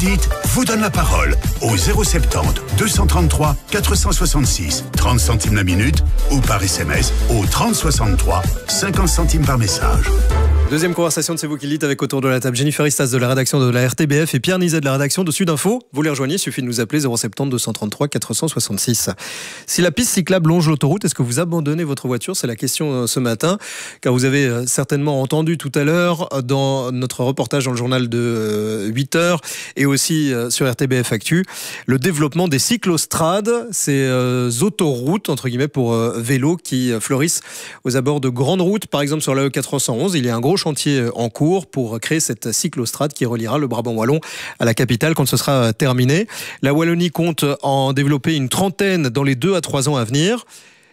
dites vous donne la parole au 070 233 466, 30 centimes la minute, ou par SMS au 3063, 50 centimes par message. Deuxième conversation de C'est vous qui le dites avec autour de la table Jennifer Istas de la rédaction de la RTBF et Pierre Nizet de la rédaction de Sud Info. Vous les rejoignez, il suffit de nous appeler 070 233 466. Si la piste cyclable longe l'autoroute, est-ce que vous abandonnez votre voiture? C'est la question ce matin, car vous avez certainement entendu tout à l'heure dans notre reportage dans le journal de 8h et aussi sur RTBF Actu, le développement des cyclostrades, ces autoroutes entre guillemets pour vélos qui fleurissent aux abords de grandes routes, par exemple sur la E411. Il y a un gros chantier en cours pour créer cette cyclostrade qui reliera le Brabant wallon à la capitale quand ce sera terminé. La Wallonie compte en développer une trentaine dans les 2 à 3 ans à venir.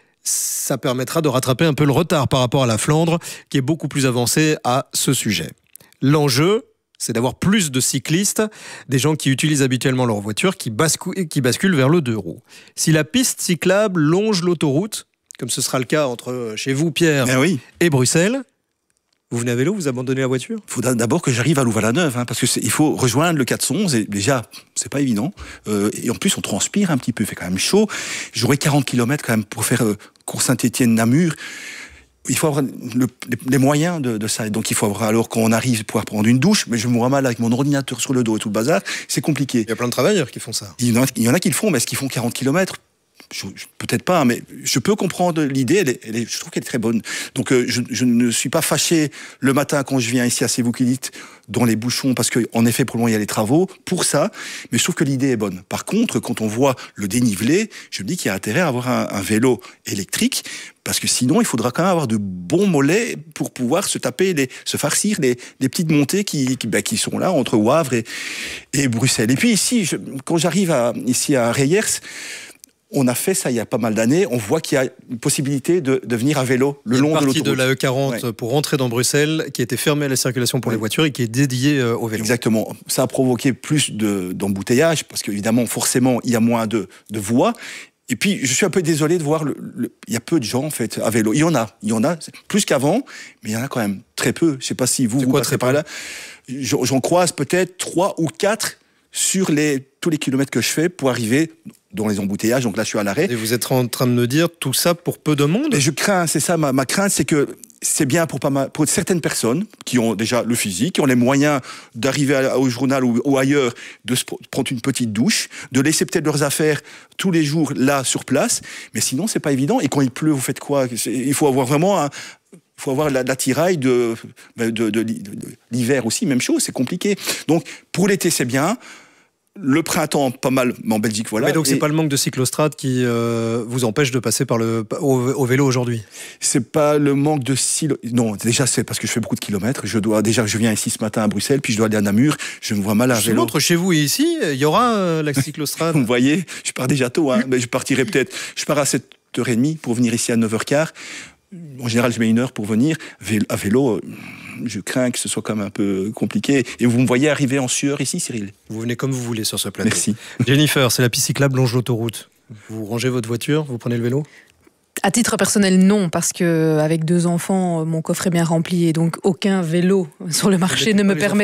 Ça permettra de rattraper un peu le retard par rapport à la Flandre qui est beaucoup plus avancée à ce sujet. L'enjeu, c'est d'avoir plus de cyclistes, des gens qui utilisent habituellement leur voiture, qui basculent vers le 2 roues. Si la piste cyclable longe l'autoroute, comme ce sera le cas entre chez vous, Pierre, et Bruxelles, vous venez à vélo, vous abandonnez la voiture? Il faut d'abord que j'arrive à Louvain-la-Neuve, parce que il faut rejoindre le 411, et déjà, c'est pas évident. Et en plus, on transpire un petit peu, il fait quand même chaud. J'aurai 40 km quand même pour faire cours Saint-Étienne-Namur. Il faut avoir les moyens de ça. Donc il faut avoir, alors quand on arrive, pouvoir prendre une douche, mais je me vois mal avec mon ordinateur sur le dos et tout le bazar, c'est compliqué. Il y a plein de travailleurs qui font ça. Il y en a qui le font, mais est-ce qu'ils font 40 km ? Peut-être pas, mais je peux comprendre l'idée, je trouve qu'elle est très bonne. Donc je ne suis pas fâché le matin quand je viens ici à C'est vous qui le dites, dans les bouchons, parce qu'en effet, pour le moment, il y a les travaux, pour ça, mais je trouve que l'idée est bonne. Par contre, quand on voit le dénivelé, je me dis qu'il y a intérêt à avoir un vélo électrique, parce que sinon, il faudra quand même avoir de bons mollets pour pouvoir se farcir les petites montées qui sont là, entre Wavre et Bruxelles. Et puis ici, quand j'arrive ici à Reyers, on a fait ça il y a pas mal d'années. On voit qu'il y a une possibilité de venir à vélo le long de l'autoroute. Il y a une partie de la E40 pour rentrer dans Bruxelles qui a été fermée à la circulation pour les voitures et qui est dédiée au vélo. Exactement. Ça a provoqué plus d'embouteillages parce qu'évidemment, forcément, il y a moins de voies. Et puis, je suis un peu désolé de voir, il y a peu de gens, en fait, à vélo. Il y en a plus qu'avant, mais il y en a quand même très peu. Je sais pas si vous passez par là. J'en croise peut-être 3 ou 4 sur tous les kilomètres que je fais pour arriver dans les embouteillages. Donc là, je suis à l'arrêt. Et vous êtes en train de me dire tout ça pour peu de monde? Et je crains, c'est ça, ma crainte, c'est que c'est bien pour certaines personnes qui ont déjà le physique, qui ont les moyens d'arriver au journal ou ailleurs, de prendre une petite douche, de laisser peut-être leurs affaires tous les jours là, sur place. Mais sinon, c'est pas évident. Et quand il pleut, vous faites quoi? Il faut avoir vraiment il faut avoir l'attirail de l'hiver aussi, même chose, c'est compliqué. Donc, pour l'été, c'est bien. Le printemps, pas mal, mais en Belgique, voilà. Mais donc, c'est pas le manque de cyclostrade qui vous empêche de passer au vélo aujourd'hui? C'est pas le manque de non, déjà, c'est parce que je fais beaucoup de kilomètres. Je viens ici ce matin à Bruxelles, puis je dois aller à Namur. Je me vois mal à vélo. Entre chez vous et ici, il y aura la cyclostrade. Vous voyez, je pars déjà tôt, mais je partirai peut-être. Je pars à 7h30 pour venir ici à 9h15. En général, je mets 1 heure pour venir. À vélo, je crains que ce soit quand même un peu compliqué. Et vous me voyez arriver en sueur ici, Cyril. Vous venez comme vous voulez sur ce plateau. Merci. Jennifer, c'est la piste cyclable longe l'autoroute. Vous rangez votre voiture, vous prenez le vélo? À titre personnel, non, parce que avec 2 enfants, mon coffre est bien rempli et donc aucun vélo sur le marché ne me permet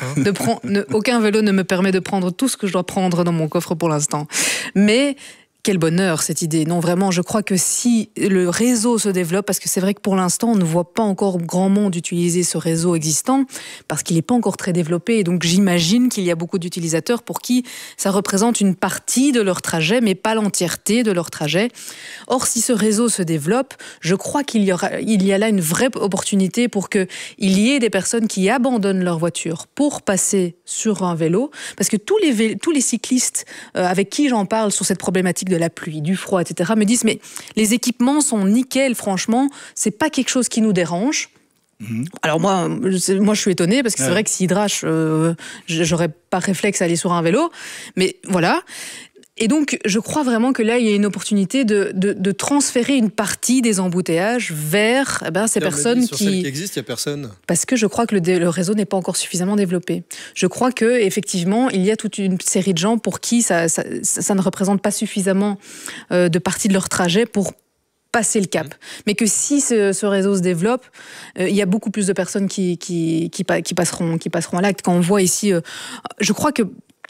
aucun vélo ne me permet de prendre tout ce que je dois prendre dans mon coffre pour l'instant. Mais quel bonheur cette idée. Non, vraiment, je crois que si le réseau se développe, parce que c'est vrai que pour l'instant, on ne voit pas encore grand monde utiliser ce réseau existant, parce qu'il n'est pas encore très développé. Et donc, j'imagine qu'il y a beaucoup d'utilisateurs pour qui ça représente une partie de leur trajet, mais pas l'entièreté de leur trajet. Or, si ce réseau se développe, je crois qu'il y a là une vraie opportunité pour qu'il y ait des personnes qui abandonnent leur voiture pour passer sur un vélo, parce que tous les cyclistes avec qui j'en parle sur cette problématique de la pluie, du froid, etc., me disent mais les équipements sont nickel, franchement, c'est pas quelque chose qui nous dérange. Alors moi je suis étonnée parce que c'est vrai que s'il drache, j'aurais pas réflexe à aller sur un vélo, mais voilà. Et donc, je crois vraiment que là, il y a une opportunité de transférer une partie des embouteillages vers ces personnes qui... Sur celles qui existent, il n'y a personne. Parce que je crois que le réseau n'est pas encore suffisamment développé. Je crois qu'effectivement, il y a toute une série de gens pour qui ça ne représente pas suffisamment de partie de leur trajet pour passer le cap. Mais que si ce réseau se développe, il y a beaucoup plus de personnes qui passeront à l'acte. Quand on voit ici, je crois que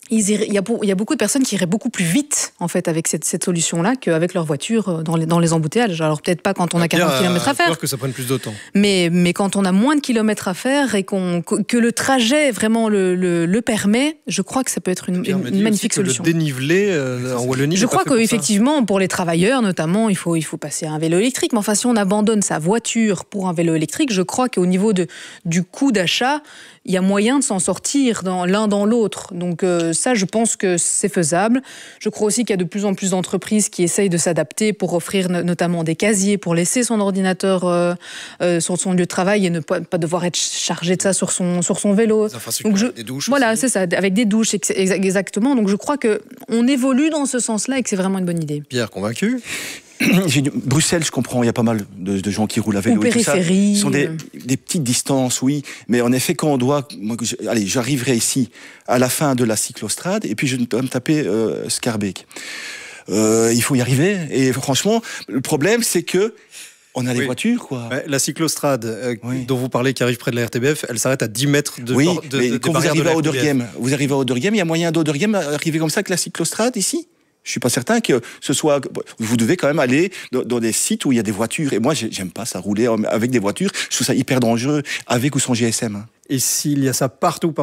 il y a beaucoup de personnes qui iraient beaucoup plus vite en fait avec cette solution-là qu'avec leur voiture dans les embouteillages. Alors peut-être pas quand on a 40 km à faire. Peur que ça prenne plus de temps. Mais quand on a moins de kilomètres à faire et que le trajet vraiment le permet, je crois que ça peut être une magnifique solution. Le dénivelé en Wallonie. Je crois qu'effectivement pour les travailleurs notamment, il faut passer à un vélo électrique. Mais enfin si on abandonne sa voiture pour un vélo électrique, je crois qu'au niveau du coût d'achat, il y a moyen de s'en sortir l'un dans l'autre. Donc ça, je pense que c'est faisable. Je crois aussi qu'il y a de plus en plus d'entreprises qui essayent de s'adapter pour offrir notamment des casiers pour laisser son ordinateur sur son lieu de travail et ne pas devoir être chargé de ça sur son vélo. Donc des douches. Voilà, c'est ça, avec des douches, exactement. Donc je crois qu'on évolue dans ce sens-là et que c'est vraiment une bonne idée. Pierre, convaincu ? Bruxelles, je comprends, il y a pas mal de gens qui roulent à vélo. Ou périphérie. Ce sont des petites distances, oui. Mais en effet, quand on doit... j'arriverai ici à la fin de la cyclostrade et puis je dois me taper Schaerbeek. Il faut y arriver. Et franchement, le problème, c'est que on a les voitures, quoi. La cyclostrade dont vous parlez, qui arrive près de la RTBF, elle s'arrête à 10 mètres de mais quand vous arrivez à Oderghem, il y a moyen d'Oderghem d'arriver comme ça avec la cyclostrade ici ? Je suis pas certain que ce soit... Vous devez quand même aller dans des sites où il y a des voitures. Et moi, j'aime pas ça, rouler avec des voitures. Je trouve ça hyper dangereux, avec ou sans GSM. Et s'il y a ça partout,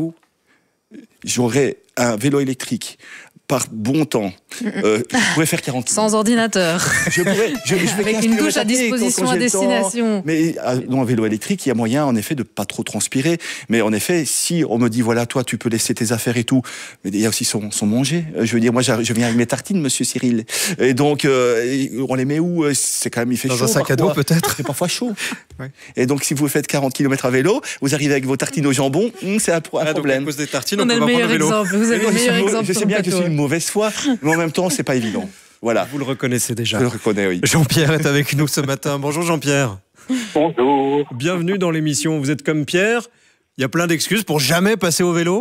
j'aurais un vélo électrique par bon temps. Je pourrais faire 40 km. Sans ordinateur. Je avec une douche à disposition à destination. Mais dans un vélo électrique, il y a moyen, en effet, de pas trop transpirer. Mais en effet, si on me dit, voilà, toi, tu peux laisser tes affaires et tout, mais il y a aussi son manger. Je veux dire, moi, je viens avec mes tartines, monsieur Cyril. Et donc, on les met où ? C'est quand même, il fait chaud. Dans un sac à dos, peut-être. C'est parfois chaud. Ouais. Et donc, si vous faites 40 km à vélo, vous arrivez avec vos tartines au jambon, c'est un problème. Donc, à cause des tartines, on a le meilleur exemple. Vous avez le meilleur exemple. Je sais bien que c'est une mauvaise foi, mais en même temps, c'est pas évident. Voilà. Vous le reconnaissez déjà. Je le reconnais, oui. Jean-Pierre est avec nous ce matin. Bonjour Jean-Pierre. Bonjour. Bienvenue dans l'émission. Vous êtes comme Pierre. Il y a plein d'excuses pour jamais passer au vélo ?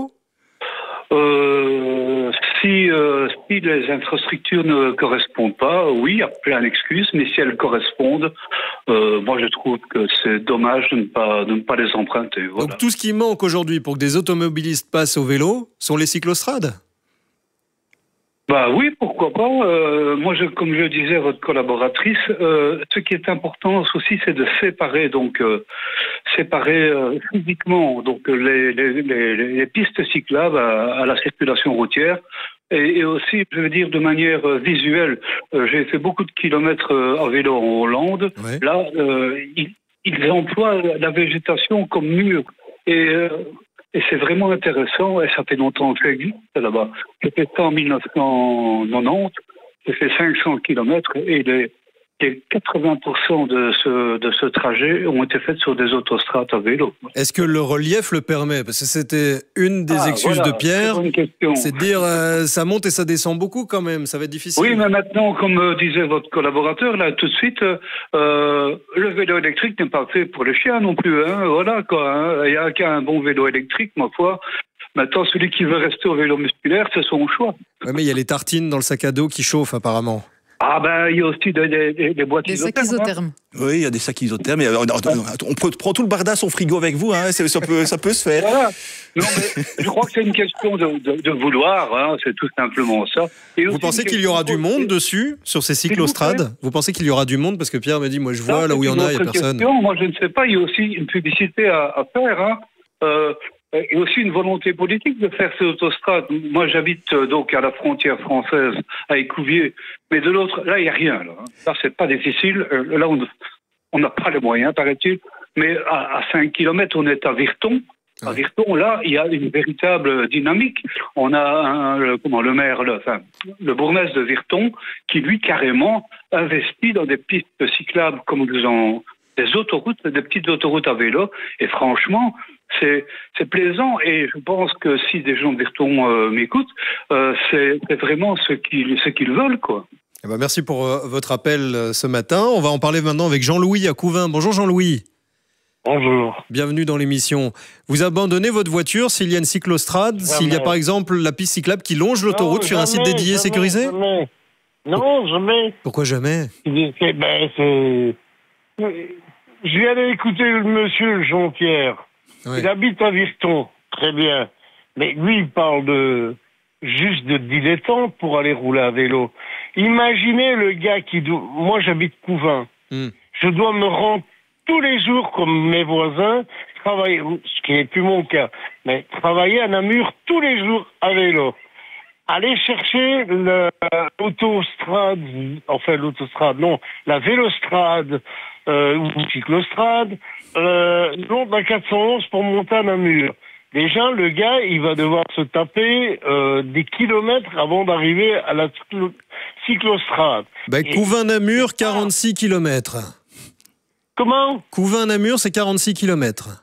Si les infrastructures ne correspondent pas, oui, il y a plein d'excuses, mais si elles correspondent, moi je trouve que c'est dommage de ne pas les emprunter. Voilà. Donc tout ce qui manque aujourd'hui pour que des automobilistes passent au vélo sont les cyclostrades ? Bah oui, pourquoi pas. Moi, comme je disais à votre collaboratrice, ce qui est important aussi, c'est de séparer physiquement donc les pistes cyclables à la circulation routière. Et aussi, je veux dire, de manière visuelle. J'ai fait beaucoup de kilomètres à vélo en Hollande. Ouais. Là, ils emploient la végétation comme mur. Et c'est vraiment intéressant, et ça fait longtemps que ça existe là-bas. J'ai fait ça en 1990, j'ai fait 500 km et les 80% de ce trajet ont été faits sur des autostrades à vélo. Est-ce que le relief le permet ? Parce que c'était une des excuses de Pierre, c'est de dire ça monte et ça descend beaucoup quand même, ça va être difficile. Oui, mais maintenant, comme disait votre collaborateur, là tout de suite, le vélo électrique n'est pas fait pour les chiens non plus. Hein, voilà quoi. Hein. Il n'y a qu'un bon vélo électrique, ma foi. Maintenant, celui qui veut rester au vélo musculaire, c'est son choix. Oui, mais il y a les tartines dans le sac à dos qui chauffent apparemment. Ah ben, il y a aussi des boîtes isothermes. Oui, il y a des sacs isothermes. On prend tout le bardas au frigo avec vous, hein, ça peut se faire. Voilà. Non, mais je crois que c'est une question de vouloir, hein, c'est tout simplement ça. Et vous pensez qu'il y aura du monde dessus, sur ces cyclostrades ? Vous pensez qu'il y aura du monde ? Parce que Pierre me dit, moi je vois, là où il y en a, il n'y a personne. Moi je ne sais pas, il y a aussi une publicité à faire, hein. Et aussi une volonté politique de faire ces autostrades. Moi, j'habite donc à la frontière française, à Écouvier, mais de l'autre, là, il n'y a rien. Là, c'est pas difficile. Là, on n'a pas les moyens, paraît-il. Mais à 5 km, on est à Virton. À Virton, là, il y a une véritable dynamique. On a le maire, le bourgmestre de Virton, qui lui, carrément, investit dans des pistes cyclables comme des autoroutes, des petites autoroutes à vélo. Et franchement, c'est plaisant, et je pense que si des gens de Virton m'écoutent, c'est vraiment ce qu'ils veulent, quoi. Eh ben merci pour votre appel ce matin. On va en parler maintenant avec Jean-Louis à Couvain. Bonjour Jean-Louis. Bonjour. Bienvenue dans l'émission. Vous abandonnez votre voiture s'il y a une cyclostrade, s'il y a par exemple la piste cyclable qui longe l'autoroute sur un site dédié et sécurisé ? Jamais. Non, jamais. Pourquoi jamais ? Je viens d'écouter le monsieur Jean-Pierre. Oui. Il habite à Virton, très bien. Mais lui, il parle juste de dilettante pour aller rouler à vélo. Imaginez le gars qui doit... Moi, j'habite Couvin. Je dois me rendre tous les jours, comme mes voisins, travailler, ce qui n'est plus mon cas, mais travailler à Namur tous les jours à vélo. Aller chercher l'autostrade, la vélostrade ou cyclostrade, le long d'un 411 pour monter à Namur. Déjà, le gars, il va devoir se taper des kilomètres avant d'arriver à la cyclostrade. Couvin-Namur, 46 kilomètres. Comment ? Couvin-Namur, c'est 46 kilomètres.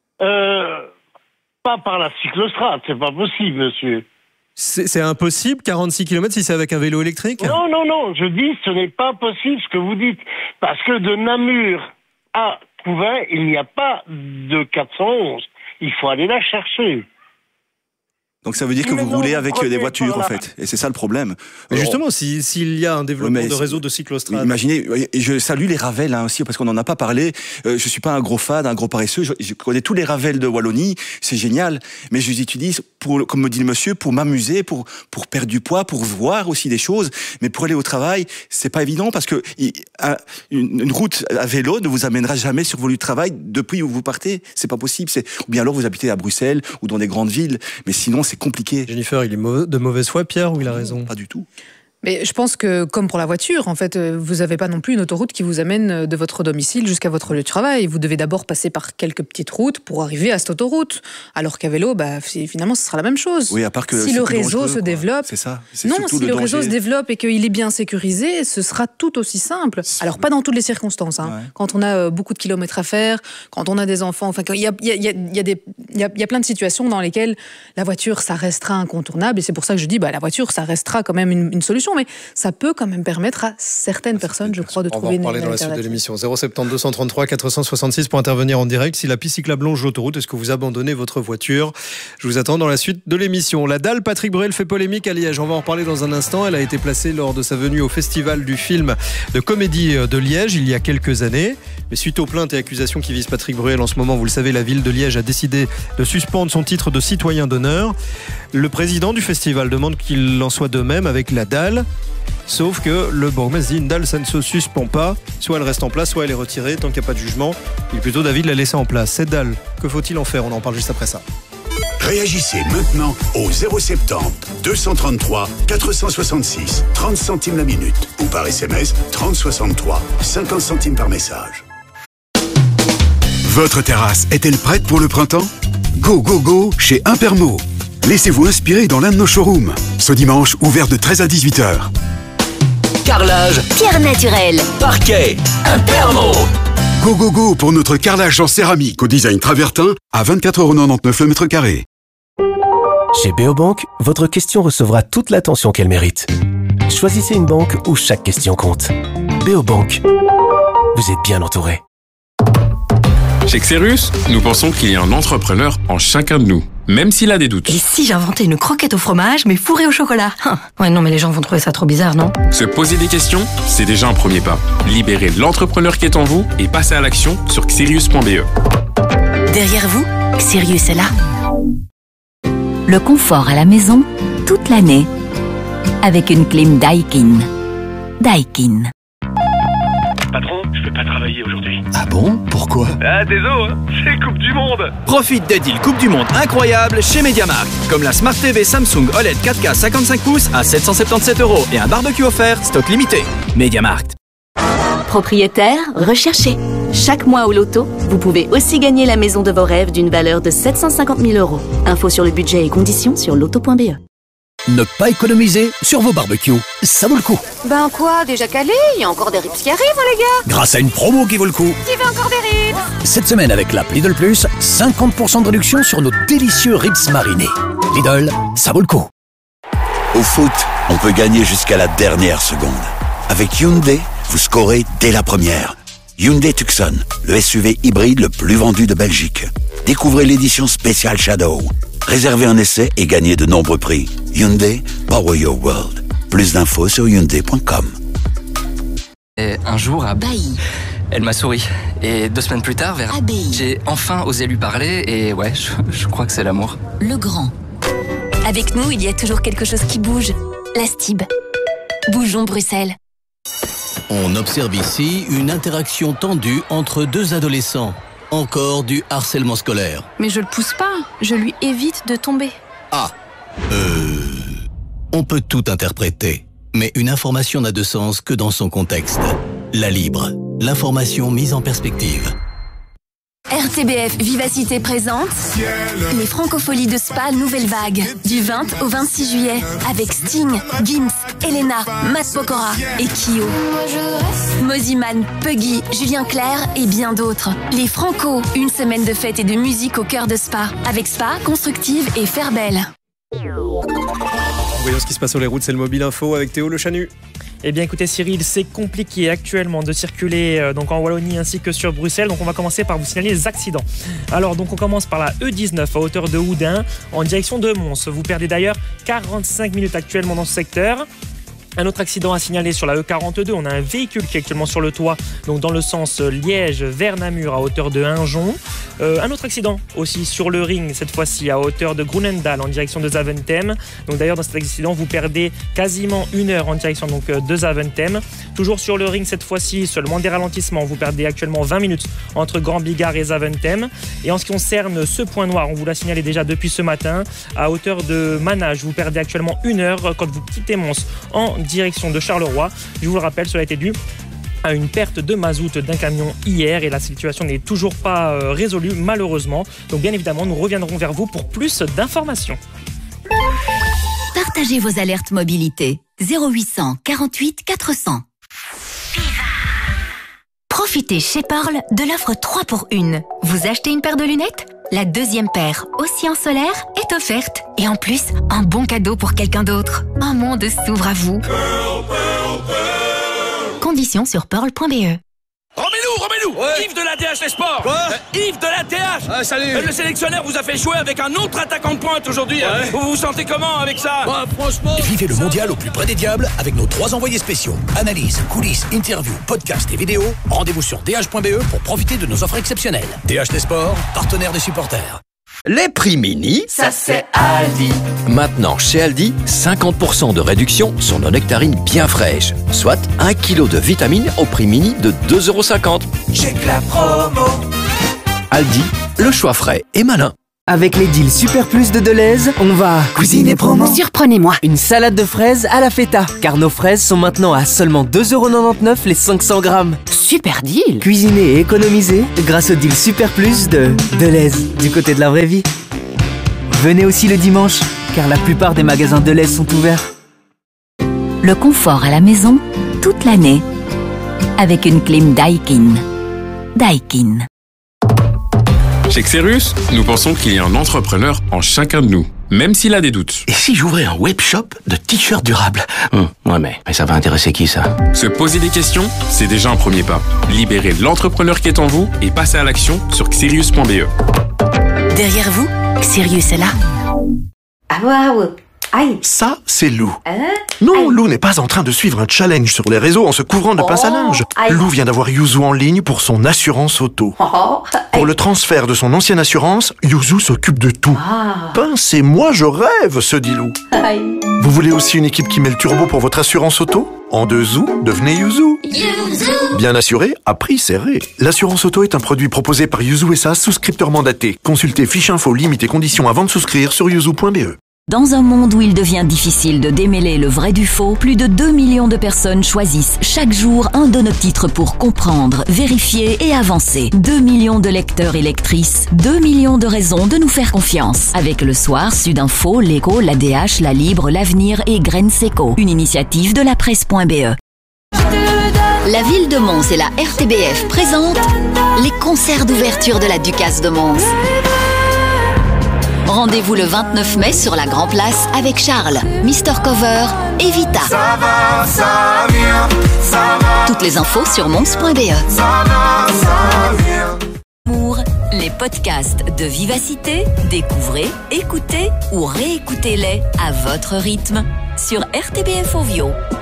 Pas par la cyclostrade, c'est pas possible, monsieur. C'est impossible, 46 km si c'est avec un vélo électrique ? Non, je dis ce n'est pas possible ce que vous dites. Parce que de Namur à Couvin, il n'y a pas de 411. Il faut aller la chercher. Donc ça veut dire que vous roulez avec des voitures, en fait. Et c'est ça le problème. Mais justement, s'il y a un développement de réseau de cyclostrades... Imaginez, je salue les Ravels aussi, parce qu'on n'en a pas parlé. Je suis pas un gros fan, un gros paresseux. Je connais tous les Ravels de Wallonie, c'est génial. Mais je les utilise, comme me dit le monsieur, pour m'amuser, pour perdre du poids, pour voir aussi des choses. Mais pour aller au travail, c'est pas évident, parce que une route à vélo ne vous amènera jamais sur vos lieux de travail depuis où vous partez. C'est pas possible. Ou bien alors vous habitez à Bruxelles ou dans des grandes villes. Mais sinon, c'est compliqué. Jennifer, il est de mauvaise foi, Pierre, ou il a raison ? Pas du tout. Mais je pense que, comme pour la voiture, en fait, vous n'avez pas non plus une autoroute qui vous amène de votre domicile jusqu'à votre lieu de travail. Vous devez d'abord passer par quelques petites routes pour arriver à cette autoroute. Alors qu'à vélo, finalement, ce sera la même chose. Oui, à part que si le réseau se développe... C'est ça. Non, si le réseau se développe et qu'il est bien sécurisé, ce sera tout aussi simple. Alors, pas dans toutes les circonstances. Ouais. Quand on a beaucoup de kilomètres à faire, quand on a des enfants... Enfin, il y a plein de situations dans lesquelles la voiture, ça restera incontournable. Et c'est pour ça que je dis, la voiture, ça restera quand même une solution. Mais ça peut quand même permettre à certaines personnes, je crois, de trouver une alternative. On va en parler dans la suite de l'émission. 070 233 466 pour intervenir en direct. Si la piste cyclable longe l'autoroute, est-ce que vous abandonnez votre voiture ? Je vous attends dans la suite de l'émission. La dalle Patrick Bruel fait polémique à Liège. On va en reparler dans un instant. Elle a été placée lors de sa venue au Festival du film de comédie de Liège il y a quelques années. Mais suite aux plaintes et accusations qui visent Patrick Bruel en ce moment, vous le savez, la ville de Liège a décidé de suspendre son titre de citoyen d'honneur. Le président du festival demande qu'il en soit de même avec la dalle. Sauf que le bourgmestre dit une dalle, ça ne se suspend pas. Soit elle reste en place, soit elle est retirée. Tant qu'il n'y a pas de jugement, il est plutôt d'avis de la laisser en place. Cette dalle, que faut-il en faire ? On en parle juste après ça. Réagissez maintenant au 070 233 466 30 centimes la minute ou par SMS 3063 50 centimes par message. Votre terrasse est-elle prête pour le printemps ? Go, go, go chez Impermo. Laissez-vous inspirer dans l'un de nos showrooms. Ce dimanche, ouvert de 13 à 18h. Carrelage, pierre naturelle, parquet, Impermo. Go, go, go pour notre carrelage en céramique au design travertin à 24,99€ le mètre carré. Chez Beobank, votre question recevra toute l'attention qu'elle mérite. Choisissez une banque où chaque question compte. Beobank, vous êtes bien entouré. Chez Xerus, nous pensons qu'il y a un entrepreneur en chacun de nous, même s'il a des doutes. Et si j'inventais une croquette au fromage, mais fourrée au chocolat ? Ouais, non, mais les gens vont trouver ça trop bizarre, non ? Se poser des questions, c'est déjà un premier pas. Libérez l'entrepreneur qui est en vous et passez à l'action sur xerius.be. Derrière vous, Xerius est là. Le confort à la maison, toute l'année, avec une clim Daikin. Daikin. Patron, je vais pas travailler aujourd'hui. Ah bon ? Pourquoi ? Ah, désolé, c'est Coupe du Monde. Profite des deals Coupe du Monde incroyables chez MediaMarkt. Comme la Smart TV Samsung OLED 4K 55 pouces à 777€ et un barbecue offert, stock limité. MediaMarkt. Propriétaire, recherché. Chaque mois au loto, vous pouvez aussi gagner la maison de vos rêves d'une valeur de 750 000 €. Info sur le budget et conditions sur loto.be. Ne pas économiser sur vos barbecues, ça vaut le coup. Ben quoi, déjà calé ? Il y a encore des ribs qui arrivent, les gars. Grâce à une promo qui vaut le coup. Qui veut encore des ribs ? Cette semaine avec l'app Lidl Plus, 50% de réduction sur nos délicieux ribs marinés. Lidl, ça vaut le coup. Au foot, on peut gagner jusqu'à la dernière seconde. Avec Hyundai, vous scorez dès la première. Hyundai Tucson, le SUV hybride le plus vendu de Belgique. Découvrez l'édition spéciale Shadow. Réservez un essai et gagnez de nombreux prix. Hyundai, power your world. Plus d'infos sur hyundai.com. Et un jour à Bailly. Elle m'a souri. Et 2 semaines plus tard, vers Abbaye. J'ai enfin osé lui parler et ouais, je crois que c'est l'amour. Le Grand. Avec nous, il y a toujours quelque chose qui bouge. La STIB. Bougeons Bruxelles. On observe ici une interaction tendue entre deux adolescents. Encore du harcèlement scolaire. Mais je le pousse pas, je lui évite de tomber. On peut tout interpréter, mais une information n'a de sens que dans son contexte. La Libre, l'information mise en perspective. RTBF Vivacité présente les Francopholies de Spa Nouvelle Vague du 20 au 26 juillet avec Sting, Gims, Elena, Matt Pokora et Kyo. Moziman, Puggy, Julien Clerc et bien d'autres. Les Franco, une semaine de fête et de musique au cœur de Spa avec Spa, Constructive et Fairbelle. Voyons ce qui se passe sur les routes, c'est le Mobile Info avec Théo Le Chanu. Eh bien écoutez Cyril, c'est compliqué actuellement de circuler donc en Wallonie ainsi que sur Bruxelles, donc on va commencer par vous signaler les accidents. Alors donc on commence par la E19 à hauteur de Houdin en direction de Mons. Vous perdez d'ailleurs 45 minutes actuellement dans ce secteur. Un autre accident à signaler sur la E42, on a un véhicule qui est actuellement sur le toit, donc dans le sens Liège vers Namur à hauteur de Hinjon. Un autre accident aussi sur le ring, cette fois-ci à hauteur de Groenendael en direction de Zaventem. Donc d'ailleurs dans cet accident vous perdez quasiment 1 heure en direction donc, de Zaventem. Toujours sur le ring cette fois-ci, seulement des ralentissements, vous perdez actuellement 20 minutes entre Grand Bigard et Zaventem. Et en ce qui concerne ce point noir, on vous l'a signalé déjà depuis ce matin, à hauteur de Manage, vous perdez actuellement 1 heure quand vous quittez Mons en direction de Charleroi. Je vous le rappelle, cela a été dû à une perte de mazout d'un camion hier et la situation n'est toujours pas résolue malheureusement. Donc bien évidemment, nous reviendrons vers vous pour plus d'informations. Partagez vos alertes mobilité 0800 48 400. Profitez chez Pearl de l'offre 3 pour 1. Vous achetez une paire de lunettes ? La deuxième paire, aussi en solaire, est offerte. Et en plus, un bon cadeau pour quelqu'un d'autre. Un monde s'ouvre à vous. Pearl, Pearl, Pearl. Conditions sur pearl.be. Remets-nous Yves de la DH Les Sports. Quoi Yves de la DH. Salut. Le sélectionneur vous a fait jouer avec un autre attaquant de pointe aujourd'hui. Vous vous sentez comment avec ça? Franchement... Vivez le mondial au plus près des diables avec nos 3 envoyés spéciaux. Analyse, coulisses, interviews, podcasts et vidéos. Rendez-vous sur dh.be pour profiter de nos offres exceptionnelles. DH Les Sports, partenaire des supporters. Les prix mini, ça c'est Aldi. Maintenant chez Aldi, 50% de réduction sur nos nectarines bien fraîches. Soit 1 kg de vitamines au prix mini de 2,50 €. Check la promo. Aldi, le choix frais et malin. Avec les deals Super Plus de Deleuze, on va cuisiner promo. Surprenez-moi. Une salade de fraises à la feta, car nos fraises sont maintenant à seulement 2,99 € les 500 grammes. Super deal. Cuisiner et économiser grâce au deal Super Plus de Deleuze, du côté de la vraie vie. Venez aussi le dimanche, car la plupart des magasins Deleuze sont ouverts. Le confort à la maison, toute l'année. Avec une clim Daikin. Daikin. Chez Xerius, nous pensons qu'il y a un entrepreneur en chacun de nous, même s'il a des doutes. Et si j'ouvrais un webshop de t-shirts durables? Ouais, mais ça va intéresser qui, ça? Se poser des questions, c'est déjà un premier pas. Libérez l'entrepreneur qui est en vous et passez à l'action sur xerius.be. Derrière vous, Xerius est là. Ah waouh! Aïe. Ça, c'est Lou. Non, Lou n'est pas en train de suivre un challenge sur les réseaux en se couvrant de pince à linge. Lou vient d'avoir Yuzu en ligne pour son assurance auto. Pour le transfert de son ancienne assurance, Yuzu s'occupe de tout. Pince et moi, je rêve, se dit Lou. Vous voulez aussi une équipe qui met le turbo pour votre assurance auto? En 2 zou, devenez Yuzu. Bien assuré, à prix serré. L'assurance auto est un produit proposé par Yuzu SA, souscripteur mandaté. Consultez fiche info, limite et conditions avant de souscrire sur yuzu.be. Dans un monde où il devient difficile de démêler le vrai du faux, plus de 2 millions de personnes choisissent chaque jour un de nos titres pour comprendre, vérifier et avancer. 2 millions de lecteurs et lectrices, 2 millions de raisons de nous faire confiance. Avec Le Soir, Sudinfo, L'Écho, la DH, La Libre, L'Avenir et Graines Seco. Une initiative de la presse.be. La ville de Mons et la RTBF présentent les concerts d'ouverture de la Ducasse de Mons. Rendez-vous le 29 mai sur la Grand Place avec Charles, Mister Cover et Vita. Ça va, ça vient, ça va. Toutes les infos sur mons.be. Ça va, ça vient. Les podcasts de Vivacité, découvrez, écoutez ou réécoutez-les à votre rythme sur RTBF Ovio.